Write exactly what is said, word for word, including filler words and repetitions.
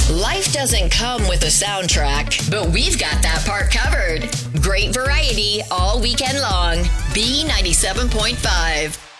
Life doesn't come with a soundtrack, but we've got that part covered. Great variety all weekend long. B ninety-seven point five.